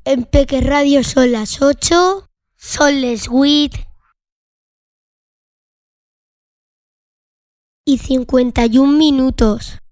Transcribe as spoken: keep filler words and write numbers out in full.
En Peque Radio son las ocho, son les huit y cincuenta y un minutos.